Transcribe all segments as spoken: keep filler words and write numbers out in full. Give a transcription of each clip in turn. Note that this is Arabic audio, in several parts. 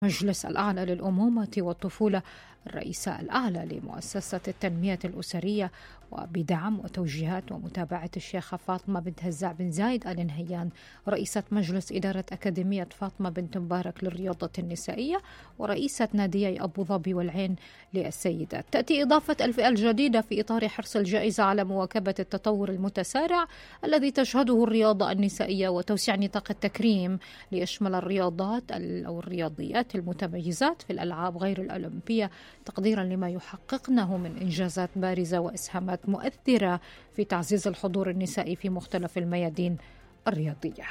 مجلس الأعلى للأمومة والطفولة الرئيس الأعلى لمؤسسة التنمية الأسرية، وبدعم وتوجيهات ومتابعة الشيخة فاطمة بنت هزاع بن زايد آل نهيان رئيسة مجلس إدارة أكاديمية فاطمة بنت مبارك للرياضة النسائية ورئيسة ناديي أبو ظبي والعين للسيدات. تأتي إضافة الفئة الجديدة في إطار حرص الجائزة على مواكبة التطور المتسارع الذي تشهده الرياضة النسائية وتوسيع نطاق التكريم ليشمل الرياضات أو الرياضيات المتميزات في الألعاب غير الأولمبية، تقديرا لما يحققنه من إنجازات بارزة وإسهامات مؤثرة في تعزيز الحضور النسائي في مختلف الميادين الرياضية.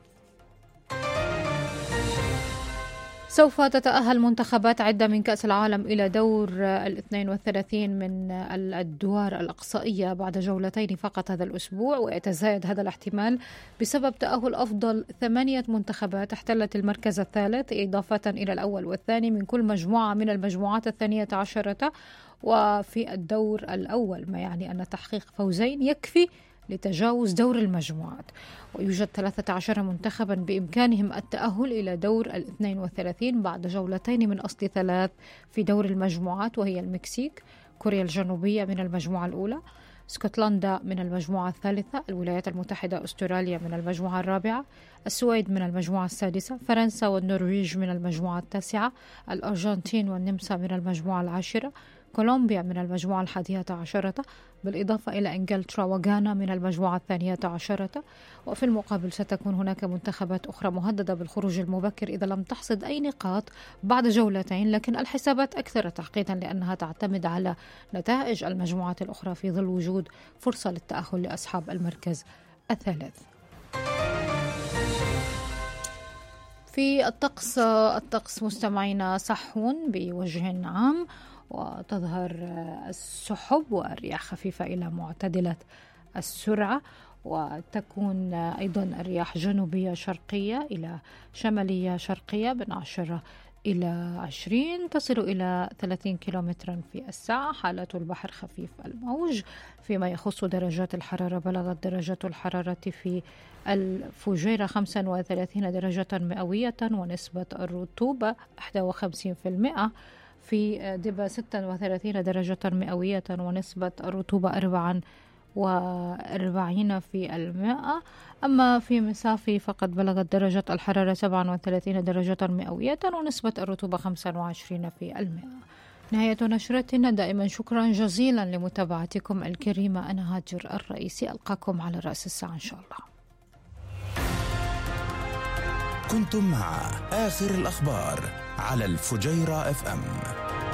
سوف تتأهل منتخبات عدة من كأس العالم إلى دور الاثنين والثلاثين من الأدوار الأقصائية بعد جولتين فقط هذا الأسبوع، ويتزايد هذا الاحتمال بسبب تأهل أفضل ثمانية منتخبات احتلت المركز الثالث إضافة إلى الأول والثاني من كل مجموعة من المجموعات الثانية عشرة وفي الدور الأول، ما يعني أن تحقيق فوزين يكفي لتجاوز دور المجموعات. ويوجد ثلاثة عشر منتخبا بإمكانهم التأهل إلى دور الاثنين والثلاثين بعد جولتين من أصل ثلاث في دور المجموعات، وهي المكسيك، كوريا الجنوبية من المجموعة الأولى، اسكتلندا من المجموعة الثالثة، الولايات المتحدة أستراليا من المجموعة الرابعة، السويد من المجموعة السادسة، فرنسا والنرويج من المجموعة التاسعة، الأرجنتين والنمسا من المجموعة العاشرة، كولومبيا من المجموعة الحادية عشرة، بالإضافة إلى إنجلترا وغانا من المجموعة الثانية عشرة. وفي المقابل ستكون هناك منتخبات أخرى مهددة بالخروج المبكر إذا لم تحصد أي نقاط بعد جولتين، لكن الحسابات أكثر تعقيدا لأنها تعتمد على نتائج المجموعات الأخرى في ظل وجود فرصة للتأهل لأصحاب المركز الثالث. في الطقس الطقس مستمعينا صحو بوجه عام، وتظهر السحب والرياح خفيفة إلى معتدلة السرعة، وتكون أيضا الرياح جنوبية شرقية إلى شمالية شرقية من عشرة إلى عشرين تصل إلى ثلاثين كيلومترا في الساعة. حالة البحر خفيف الموج. فيما يخص درجات الحرارة، بلغت درجة الحرارة في الفجيرة خمسة وثلاثين درجة مئوية ونسبة الرطوبة واحد وخمسين بالمئة، في دبا ستة وثلاثين درجة مئوية ونسبة الرطوبة أربعة وأربعين في المئة. أما في مسافي فقد بلغت درجة الحرارة سبعة وثلاثين درجة مئوية ونسبة الرطوبة خمسة وعشرين في المئة. نهاية نشرتنا. دائما شكرا جزيلا لمتابعتكم الكريمة. أنا هاجر الرئيسي، ألقاكم على رأس الساعة إن شاء الله. كنتم مع آخر الأخبار على الفجيرة اف ام.